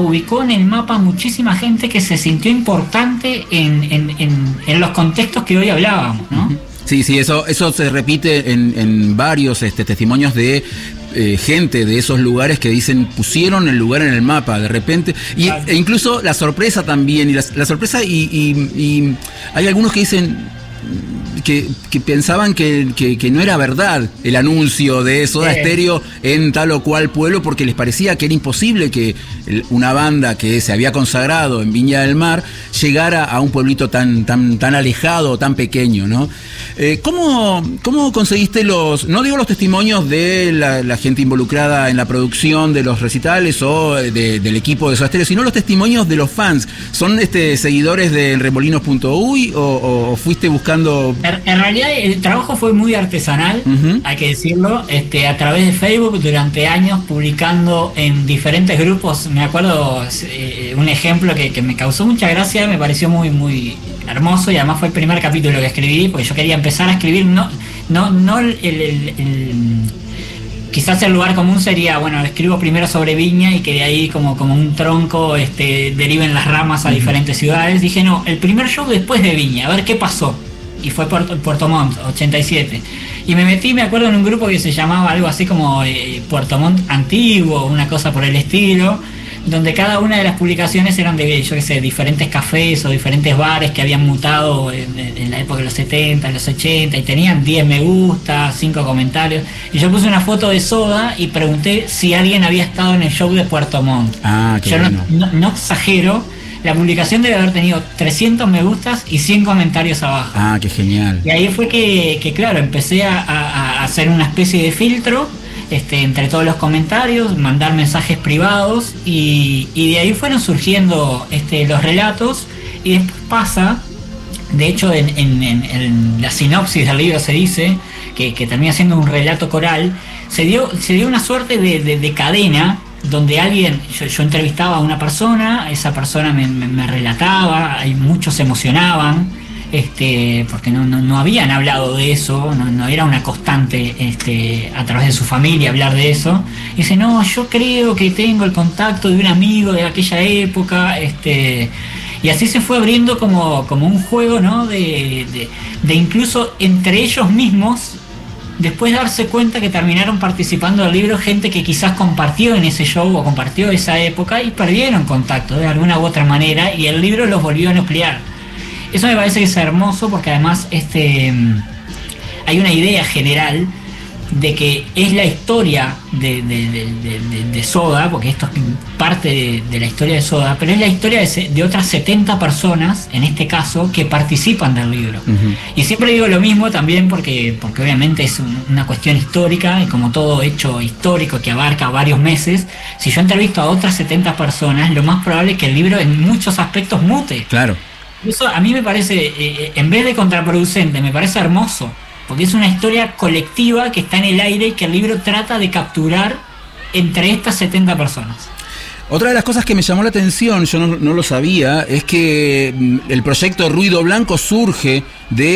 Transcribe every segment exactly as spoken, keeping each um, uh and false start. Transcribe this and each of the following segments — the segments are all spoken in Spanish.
ubicó en el mapa muchísima gente que se sintió importante en, en, en, en los contextos que hoy hablábamos, ¿no? Sí, sí, eso, eso se repite en, en varios este, testimonios de eh, gente de esos lugares que dicen, pusieron el lugar en el mapa de repente, y, claro. E incluso la sorpresa también, y la, la sorpresa y, y, y hay algunos que dicen que, que pensaban que, que, que no era verdad el anuncio de Soda sí. Stereo en tal o cual pueblo, porque les parecía que era imposible que una banda que se había consagrado en Viña del Mar llegara a un pueblito tan, tan, tan alejado, tan pequeño, ¿no? Eh, ¿cómo, ¿Cómo conseguiste los, no digo los testimonios de la, la gente involucrada en la producción de los recitales o de, del equipo de Soda Stereo, sino los testimonios de los fans? ¿Son este, seguidores de remolinos punto uy o, o fuiste buscando...? En realidad el trabajo fue muy artesanal, uh-huh. hay que decirlo, este, a través de Facebook durante años, publicando en diferentes grupos. Me acuerdo eh, un ejemplo que, que me causó mucha gracia, me pareció muy muy hermoso, y además fue el primer capítulo que escribí, porque yo quería empezar a escribir, no no no el, el, el, el quizás el lugar común sería, bueno, escribo primero sobre Viña y que de ahí como, como un tronco este, deriven las ramas a uh-huh. diferentes ciudades. Dije, no, el primer show después de Viña, a ver qué pasó. Y fue Puerto, Puerto Montt, ochenta y siete. Y me metí, me acuerdo, en un grupo que se llamaba algo así como eh, Puerto Montt Antiguo, una cosa por el estilo, donde cada una de las publicaciones eran de, yo qué sé, diferentes cafés o diferentes bares que habían mutado en, en la época de los setenta, los ochenta, y tenían diez me gusta, cinco comentarios. Y yo puse una foto de Soda y pregunté si alguien había estado en el show de Puerto Montt. Ah, qué yo bueno. no, no, no exagero. La publicación debe haber tenido trescientos me gustas y cien comentarios abajo. Ah, qué genial. Y ahí fue que, que claro, empecé a, a, a hacer una especie de filtro este, entre todos los comentarios, mandar mensajes privados, y, y de ahí fueron surgiendo este, los relatos. Y después pasa, de hecho en, en, en, en la sinopsis del libro se dice que, que termina siendo un relato coral. Se dio, se dio una suerte de, de, de cadena, donde alguien, yo, yo entrevistaba a una persona, esa persona me, me, me relataba, y muchos se emocionaban, este, porque no, no, no habían hablado de eso, no, no era una constante este, a través de su familia hablar de eso. Y dice, no, yo creo que tengo el contacto de un amigo de aquella época, este, y así se fue abriendo como, como un juego, ¿no? de, de, de incluso entre ellos mismos, después darse cuenta que terminaron participando del libro gente que quizás compartió en ese show o compartió esa época y perdieron contacto de alguna u otra manera, y el libro los volvió a nuclear. Eso me parece que es hermoso, porque además este, hay una idea general de que es la historia de, de, de, de, de Soda, porque esto es parte de, de la historia de Soda, pero es la historia de, de otras setenta personas, en este caso, que participan del libro. Uh-huh. Y siempre digo lo mismo también porque, porque obviamente es un, una cuestión histórica, y como todo hecho histórico que abarca varios meses, si yo entrevisto a otras setenta personas, lo más probable es que el libro en muchos aspectos mute. Claro. Eso a mí me parece, eh, en vez de contraproducente, me parece hermoso, porque es una historia colectiva que está en el aire y que el libro trata de capturar entre estas setenta personas. Otra de las cosas que me llamó la atención, yo no, no lo sabía, es que el proyecto Ruido Blanco surge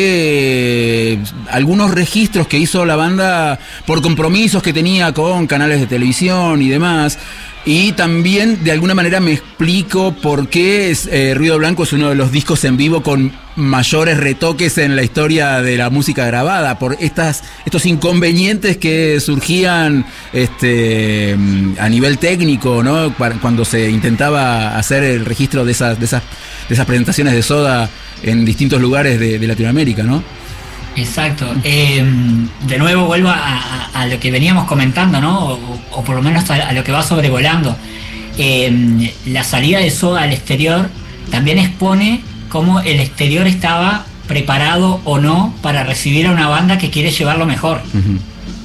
de algunos registros que hizo la banda por compromisos que tenía con canales de televisión y demás. Y también de alguna manera me explico por qué es, eh, Ruido Blanco es uno de los discos en vivo con mayores retoques en la historia de la música grabada, por estas estos inconvenientes que surgían este a nivel técnico, ¿no? Cuando se intentaba hacer el registro de esas de esas de esas presentaciones de Soda en distintos lugares de, de Latinoamérica, ¿no? Exacto. Eh, de nuevo vuelvo a, a, a lo que veníamos comentando, ¿no? O, o por lo menos a, a lo que va sobrevolando. Eh, la salida de Soda al exterior también expone cómo el exterior estaba preparado o no para recibir a una banda que quiere llevarlo mejor. Uh-huh.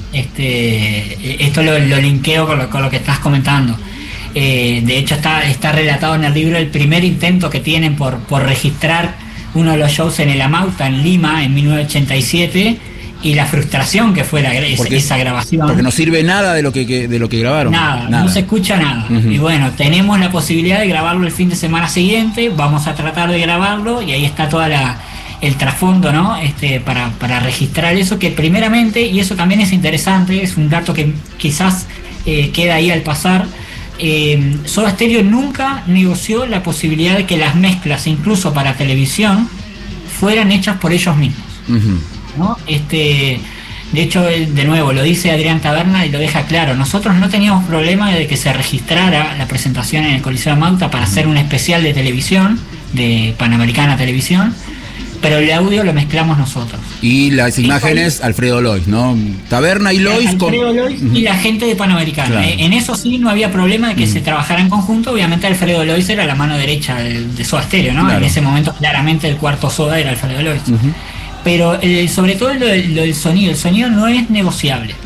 Este, esto lo, lo linkeo con lo, con lo que estás comentando. Eh, de hecho está, está relatado en el libro el primer intento que tienen por, por registrar uno de los shows en el Amauta, en Lima, en mil novecientos ochenta y siete, y la frustración que fue la, porque, esa grabación. Porque no sirve nada de lo que, que de lo que grabaron. Nada, nada. No se escucha nada. Uh-huh. Y bueno, tenemos la posibilidad de grabarlo el fin de semana siguiente, vamos a tratar de grabarlo, y ahí está toda la el trasfondo, ¿no? Este, para, para registrar eso, que primeramente, y eso también es interesante, es un dato que quizás eh, queda ahí al pasar, eh, Soda Stereo nunca negoció la posibilidad de que las mezclas, incluso para televisión, fueran hechas por ellos mismos, uh-huh. ¿no? Este, de hecho, de nuevo, lo dice Adrián Taberna y lo deja claro. Nosotros no teníamos problema de que se registrara la presentación en el Coliseo de Mauta para hacer un especial de televisión, de Panamericana Televisión, pero el audio lo mezclamos nosotros. Y las imágenes, fue Alfredo Lois, ¿no? Taberna y Lois. Alfredo con... Lois y la gente de Panamericana. Claro. En eso sí no había problema de que uh-huh. se trabajara en conjunto. Obviamente Alfredo Lois era la mano derecha de, de Soda Stereo, ¿no? Claro. En ese momento claramente el cuarto Soda era Alfredo Lois. Uh-huh. Pero el, sobre todo lo, lo del sonido, el sonido no es negociable.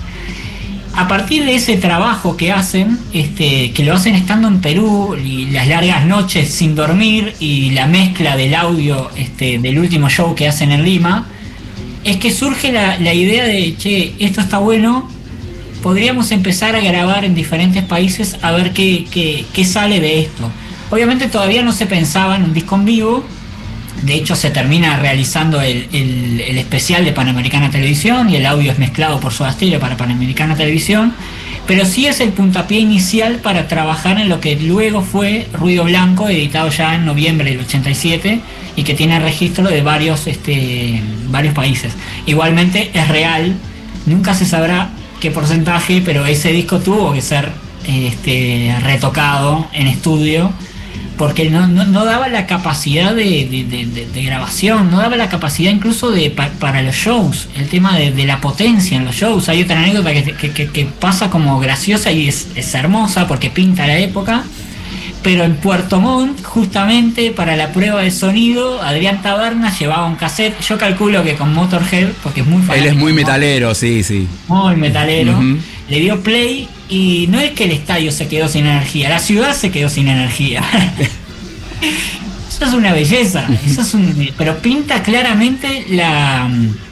A partir de ese trabajo que hacen, este, que lo hacen estando en Perú, y las largas noches sin dormir, y la mezcla del audio este, del último show que hacen en Lima, es que surge la, la idea de, che, esto está bueno, podríamos empezar a grabar en diferentes países a ver qué, qué, qué sale de esto. Obviamente todavía no se pensaba en un disco en vivo. De hecho, se termina realizando el, el, el especial de Panamericana Televisión y el audio es mezclado por Soda Stereo para Panamericana Televisión, pero sí es el puntapié inicial para trabajar en lo que luego fue Ruido Blanco, editado ya en noviembre del ochenta y siete y que tiene registro de varios, este, varios países. Igualmente es real, nunca se sabrá qué porcentaje, pero ese disco tuvo que ser este, retocado en estudio, porque no, no, no daba la capacidad de, de, de, de, de grabación, no daba la capacidad incluso de pa, para los shows, el tema de, de la potencia en los shows. Hay otra anécdota que, que, que, que pasa como graciosa y es, es hermosa porque pinta la época, pero en Puerto Montt, justamente para la prueba de sonido, Adrián Taberna llevaba un cassette, yo calculo que con Motorhead, porque es muy fanático. Él es muy metalero, sí, sí. Muy metalero. Uh-huh. Le dio play y no es que el estadio se quedó sin energía, la ciudad se quedó sin energía. Eso es una belleza, eso es un, pero pinta claramente la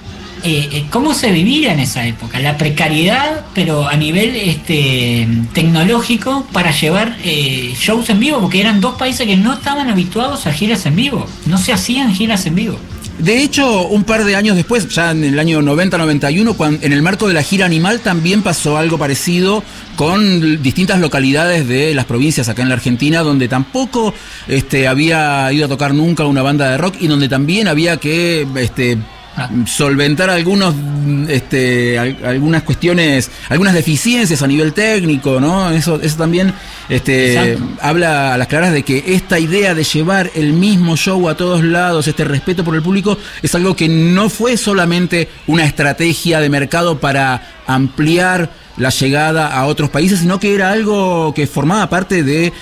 eh, eh, cómo se vivía en esa época, la precariedad, pero a nivel este tecnológico para llevar eh, shows en vivo, porque eran dos países que no estaban habituados a giras en vivo, no se hacían giras en vivo. De hecho, un par de años después, ya en el año noventa noventa y uno, cuando, en el marco de la gira Animal, también pasó algo parecido con distintas localidades de las provincias acá en la Argentina, donde tampoco este, había ido a tocar nunca una banda de rock y donde también había que este, solventar algunos, este, algunas cuestiones, algunas deficiencias a nivel técnico, ¿no? Eso, eso también este, habla a las claras de que esta idea de llevar el mismo show a todos lados, este respeto por el público, es algo que no fue solamente una estrategia de mercado para ampliar la llegada a otros países, sino que era algo que formaba parte de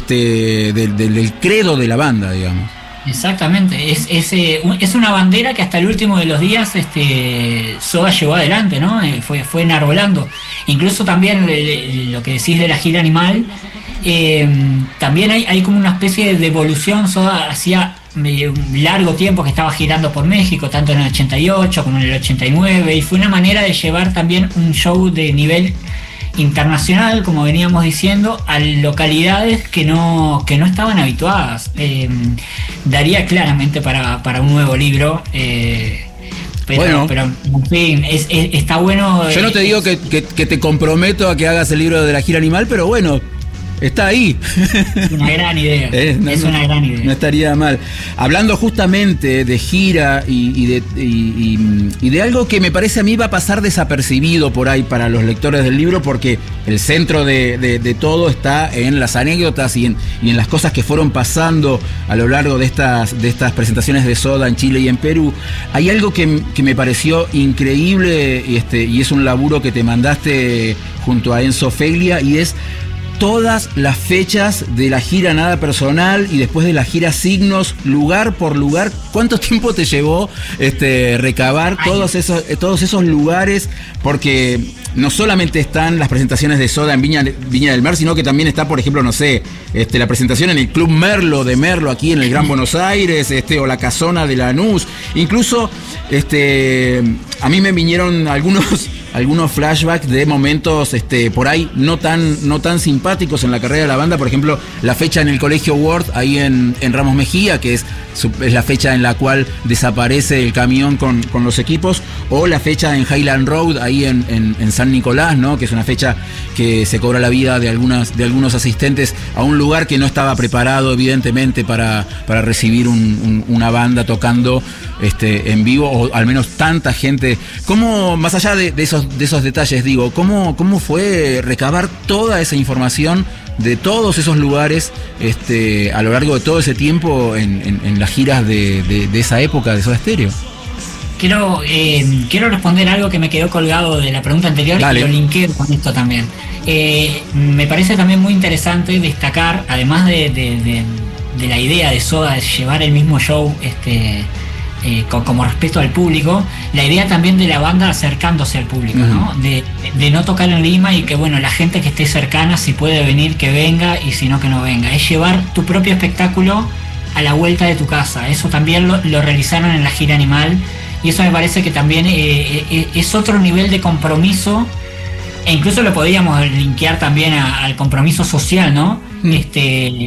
este de, de, del credo de la banda, digamos. Exactamente, es, es, eh, es una bandera que hasta el último de los días este, Soda llevó adelante, ¿no? Eh, fue, fue enarbolando. Incluso también eh, lo que decís de la gira Animal, eh, también hay, hay como una especie de devolución. Soda hacía eh, un largo tiempo que estaba girando por México, tanto en el ochenta y ocho como en el ochenta y nueve, y fue una manera de llevar también un show de nivel internacional, como veníamos diciendo, a localidades que no que no estaban habituadas. Eh, daría claramente para, para un nuevo libro, eh, pero, bueno, pero en fin, es, es, está bueno. Yo no te es, digo que, que, que te comprometo a que hagas el libro de la gira Animal, pero bueno, está ahí. Es una gran idea. Eh, no, es una gran idea. No estaría mal. Hablando justamente de gira y, y, de, y, y, y de algo que me parece a mí va a pasar desapercibido por ahí para los lectores del libro, porque el centro de, de, de todo está en las anécdotas y en, y en las cosas que fueron pasando a lo largo de estas, de estas presentaciones de Soda en Chile y en Perú. Hay algo que, que me pareció increíble y, este, y es un laburo que te mandaste junto a Enzo Feglia, y es todas las fechas de la gira Nada Personal y después de la gira Signos, lugar por lugar. ¿Cuánto tiempo te llevó este, recabar todos esos, todos esos lugares? Porque no solamente están las presentaciones de Soda en Viña, Viña del Mar, sino que también está, por ejemplo, no sé, este, la presentación en el Club Merlo de Merlo, aquí en el Gran Buenos Aires, este, o la Casona de Lanús. Incluso este, a mí me vinieron algunos algunos flashbacks de momentos este, por ahí no tan, no tan simpáticos en la carrera de la banda. Por ejemplo, la fecha en el Colegio Ward, ahí en, en Ramos Mejía, que es, es la fecha en la cual desaparece el camión con, con los equipos, o la fecha en Highland Road, ahí en, en, en San Nicolás, ¿no? Que es una fecha que se cobra la vida de, algunas, de algunos asistentes a un lugar que no estaba preparado, evidentemente, para, para recibir un, un, una banda tocando este, en vivo, o al menos tanta gente. ¿Cómo, más allá de, de esos de esos detalles, digo, ¿cómo, cómo fue recabar toda esa información de todos esos lugares este, a lo largo de todo ese tiempo en, en, en las giras de, de, de esa época de Soda Stereo? Quiero, eh, quiero responder algo que me quedó colgado de la pregunta anterior. Dale. Y lo linkeo con esto también. Eh, me parece también muy interesante destacar, además de, de, de, de la idea de Soda de llevar el mismo show este, Eh, con, como respeto al público, la idea también de la banda acercándose al público, uh-huh. ¿no? De, de no tocar en Lima y que bueno, la gente que esté cercana, si puede venir, que venga, y si no, que no venga. Es llevar tu propio espectáculo a la vuelta de tu casa. Eso también lo, lo realizaron en la gira Animal, y eso me parece que también eh, eh, es otro nivel de compromiso, e incluso lo podríamos linkear también a, al compromiso social, ¿no? Uh-huh. Este,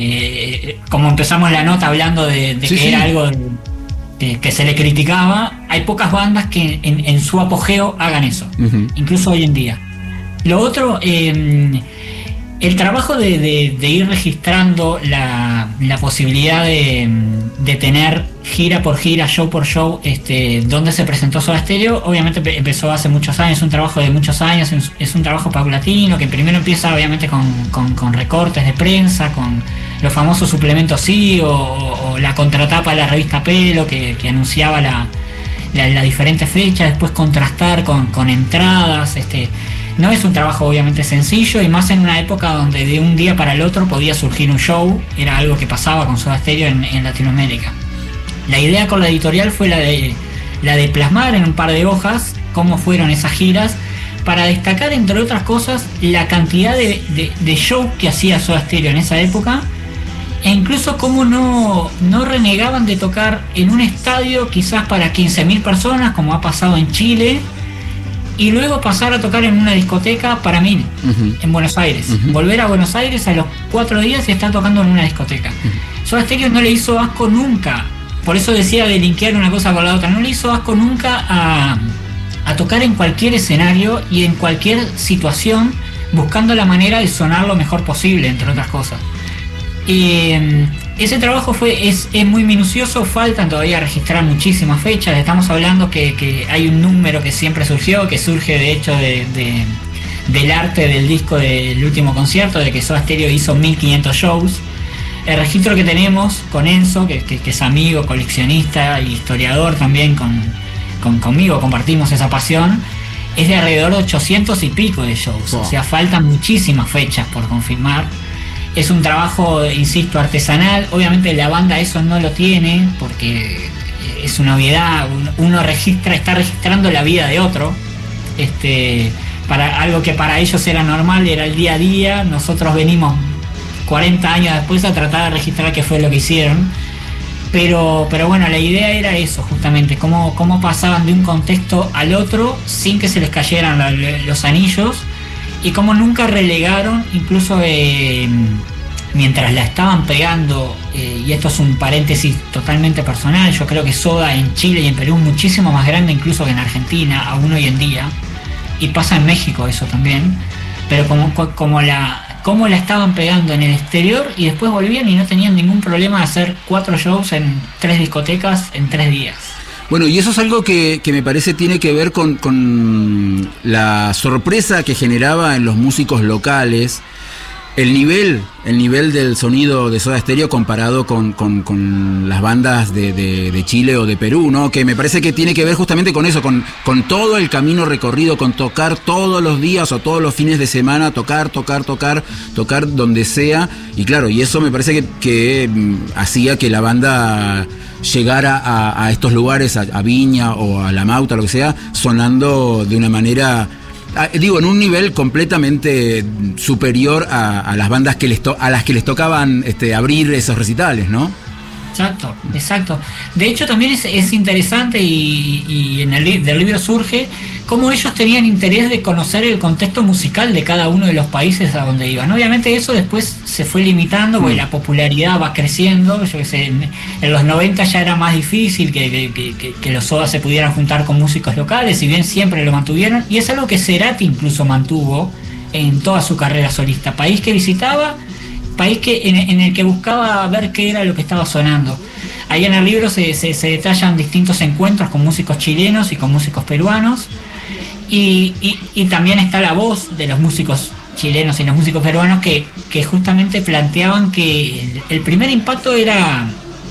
eh, como empezamos la nota hablando de, de sí, que sí. era algo de, Que, que se le criticaba, hay pocas bandas que en, en su apogeo hagan eso, uh-huh. incluso hoy en día. Lo otro, eh, el trabajo de, de, de ir registrando la, la posibilidad de, de tener gira por gira, show por show, este, donde se presentó Soda Stereo, obviamente empezó hace muchos años, es un trabajo de muchos años, es un trabajo paulatino, que primero empieza obviamente con, con, con recortes de prensa, con los famosos suplementos sí, o, o la contratapa de la revista Pelo, que, que anunciaba la, la, la diferentes fechas, después contrastar con, con entradas. Este, no es un trabajo obviamente sencillo, y más en una época donde de un día para el otro podía surgir un show, era algo que pasaba con Soda Stereo en, en Latinoamérica. La idea con la editorial fue la de, la de plasmar en un par de hojas cómo fueron esas giras, para destacar, entre otras cosas, la cantidad de, de, de show que hacía Soda Stereo en esa época, e incluso cómo no, no renegaban de tocar en un estadio quizás para quince mil personas, como ha pasado en Chile, y luego pasar a tocar en una discoteca para mil, uh-huh. en Buenos Aires. Uh-huh. Volver a Buenos Aires a los cuatro días y estar tocando en una discoteca. Uh-huh. Soda Stereo no le hizo asco nunca, por eso decía de linkear una cosa con la otra, no le hizo asco nunca a, a tocar en cualquier escenario y en cualquier situación, buscando la manera de sonar lo mejor posible, entre otras cosas. Eh, ese trabajo fue es, es muy minucioso, faltan todavía registrar muchísimas fechas. Estamos hablando que, que hay un número que siempre surgió, que surge de hecho de, de, del arte del disco del último concierto, de que Soda Stereo hizo mil quinientos shows. El registro que tenemos con Enzo, que, que, que es amigo, coleccionista y historiador también con, con, conmigo, compartimos esa pasión, es de alrededor de ochocientos y pico de shows. Oh. O sea, faltan muchísimas fechas por confirmar. Es un trabajo, insisto, artesanal. Obviamente la banda eso no lo tiene, porque es una obviedad. Uno registra, está registrando la vida de otro. Este, para algo que para ellos era normal, era el día a día. Nosotros venimos cuarenta años después a tratar de registrar qué fue lo que hicieron. Pero, pero bueno, la idea era eso, justamente, cómo, cómo pasaban de un contexto al otro sin que se les cayeran la, los anillos. Y como nunca relegaron, incluso eh, mientras la estaban pegando, eh, y esto es un paréntesis totalmente personal, yo creo que Soda en Chile y en Perú es muchísimo más grande incluso que en Argentina, aún hoy en día, y pasa en México eso también, pero como, como, la, como la estaban pegando en el exterior, y después volvían y no tenían ningún problema de hacer cuatro shows en tres discotecas en tres días. Bueno, y eso es algo que, que me parece tiene que ver con, con la sorpresa que generaba en los músicos locales el nivel, el nivel del sonido de Soda Stereo comparado con, con, con las bandas de, de, de Chile o de Perú, ¿no? Que me parece que tiene que ver justamente con eso, con, con todo el camino recorrido, con tocar todos los días o todos los fines de semana, tocar, tocar, tocar, tocar donde sea. Y claro, y eso me parece que, que hacía que la banda llegara a, a estos lugares, a, a Viña o a La Mauta, lo que sea, sonando de una manera... Digo, en un nivel completamente superior a, a las bandas que les to- a las que les tocaban este, abrir esos recitales, ¿no? Exacto, exacto. De hecho, también es, es interesante y, y en el li- del libro surge cómo ellos tenían interés de conocer el contexto musical de cada uno de los países a donde iban. Obviamente eso después se fue limitando porque mm. la popularidad va creciendo. Yo que sé, en, en los noventa ya era más difícil que, que, que, que los Soda se pudieran juntar con músicos locales, si bien siempre lo mantuvieron, y es algo que Cerati incluso mantuvo en toda su carrera solista. País que visitaba, país que en, en el que buscaba ver qué era lo que estaba sonando. Ahí en el libro se, se, se detallan distintos encuentros con músicos chilenos y con músicos peruanos. Y, y, y también está la voz de los músicos chilenos y los músicos peruanos que, que justamente planteaban que el, el primer impacto era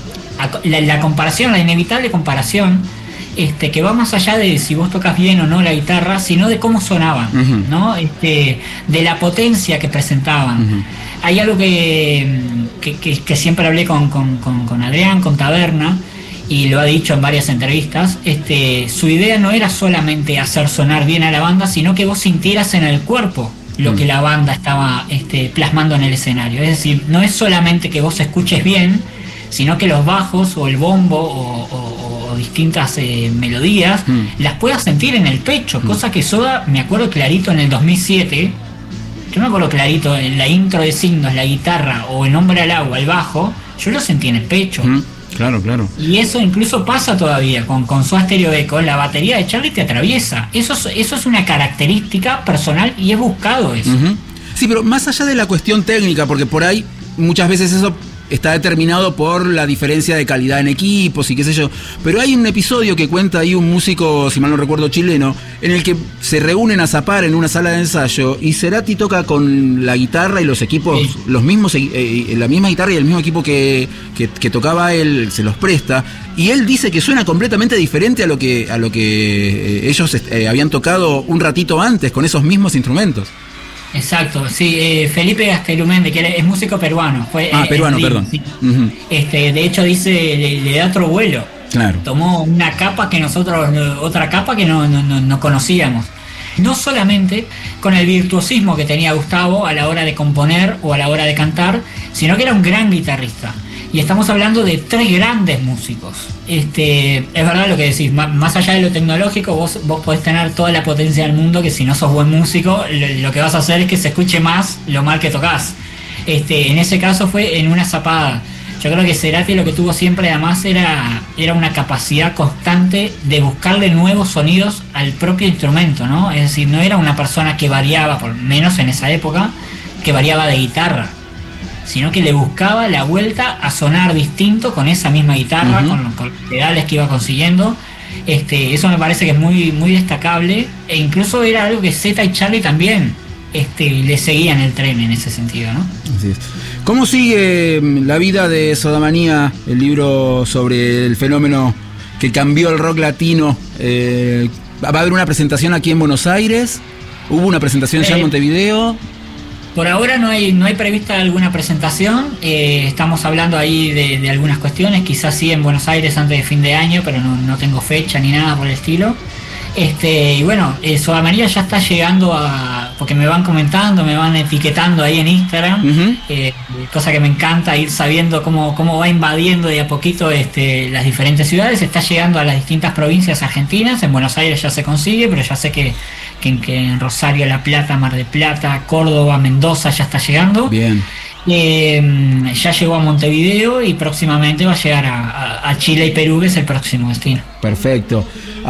la, la comparación, la inevitable comparación, este, que va más allá de si vos tocas bien o no la guitarra, sino de cómo sonaban, uh-huh. ¿no? Este, de la potencia que presentaban. Uh-huh. Hay algo que, que, que, que siempre hablé con, con, con, con Adrián, con Taberna, y lo ha dicho en varias entrevistas. Este, su idea no era solamente hacer sonar bien a la banda, sino que vos sintieras en el cuerpo lo mm. que la banda estaba este, plasmando en el escenario. Es decir, no es solamente que vos escuches bien, sino que los bajos o el bombo o, o, o distintas eh, melodías mm. las puedas sentir en el pecho, mm. cosa que Soda, me acuerdo clarito en el dos mil siete, yo me acuerdo clarito en la intro de Signos, la guitarra o en Hombre al Agua, el bajo, yo lo sentí en el pecho. Mm. Claro, claro. Y eso incluso pasa todavía con, con Soda Stereo Echo. La batería de Charlie te atraviesa. Eso es, eso es una característica personal y es buscado eso. Uh-huh. Sí, pero más allá de la cuestión técnica, porque por ahí muchas veces eso está determinado por la diferencia de calidad en equipos y qué sé yo. Pero hay un episodio que cuenta ahí un músico, si mal no recuerdo, chileno, en el que se reúnen a zapar en una sala de ensayo y Cerati toca con la guitarra y los equipos, sí. los mismos, eh, la misma guitarra y el mismo equipo que, que, que tocaba él, se los presta. Y él dice que suena completamente diferente a lo que, a lo que ellos eh, habían tocado un ratito antes con esos mismos instrumentos. Exacto, sí, eh, Felipe Gastelumende, que es músico peruano. Fue, ah, eh, peruano, perdón. Sí. Uh-huh. Este, de hecho dice, le, le da otro vuelo. Claro. Tomó una capa que nosotros, otra capa que no, no, no, no conocíamos. No solamente con el virtuosismo que tenía Gustavo a la hora de componer o a la hora de cantar, sino que era un gran guitarrista. Y estamos hablando de tres grandes músicos. Este, es verdad lo que decís, más allá de lo tecnológico, vos, vos podés tener toda la potencia del mundo, que si no sos buen músico, lo, lo que vas a hacer es que se escuche más lo mal que tocás. Este, en ese caso fue en una zapada. Yo creo que Cerati lo que tuvo siempre además era, era una capacidad constante de buscarle nuevos sonidos al propio instrumento, ¿no? Es decir, no era una persona que variaba, por menos en esa época, que variaba de guitarra, sino que le buscaba la vuelta a sonar distinto con esa misma guitarra, uh-huh. con, con los pedales que iba consiguiendo. Este, eso me parece que es muy, muy destacable, e incluso era algo que Zeta y Charlie también este, le seguían el tren en ese sentido, ¿no? Así es. ¿Cómo sigue la vida de Sodamanía, el libro sobre el fenómeno que cambió el rock latino? Eh, ¿Va a haber una presentación aquí en Buenos Aires? ¿Hubo una presentación eh, ya en Montevideo? Por ahora no hay no hay prevista alguna presentación, eh, estamos hablando ahí de, de algunas cuestiones, quizás sí en Buenos Aires antes de fin de año, pero no, no tengo fecha ni nada por el estilo. Este, y bueno, eh, Sodamanía ya está llegando a, porque me van comentando, me van etiquetando ahí en Instagram, uh-huh. eh, cosa que me encanta ir sabiendo cómo, cómo va invadiendo de a poquito este, las diferentes ciudades, está llegando a las distintas provincias argentinas, en Buenos Aires ya se consigue, pero ya sé que Que en, que en Rosario, La Plata, Mar del Plata, Córdoba, Mendoza ya está llegando. Bien. Eh, ya llegó a Montevideo y próximamente va a llegar a, a, a Chile y Perú, que es el próximo destino. Perfecto.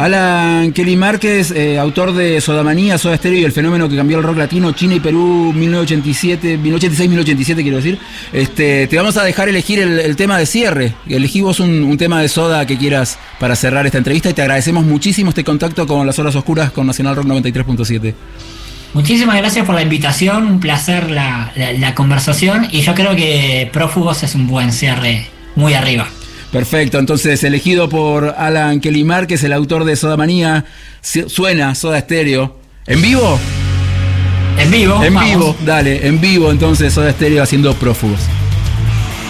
Alan Kelly Márquez, eh, autor de Sodamanía, Soda Stereo y el fenómeno que cambió el rock latino, China y Perú, mil novecientos ochenta y siete, mil novecientos ochenta y seis mil novecientos ochenta y siete, quiero decir. Este, te vamos a dejar elegir el, el tema de cierre. Elegí vos un, un tema de Soda que quieras para cerrar esta entrevista y te agradecemos muchísimo este contacto con Las Horas Oscuras con Nacional Rock noventa y tres punto siete. Muchísimas gracias por la invitación, un placer la, la, la conversación, y yo creo que Prófugos es un buen cierre, muy arriba. Perfecto, entonces elegido por Alan Kelly Márquez, el autor de Sodamanía, suena Soda Stereo. ¿En vivo? En vivo. En vamos. vivo, dale, en vivo entonces Soda Stereo haciendo Prófugos.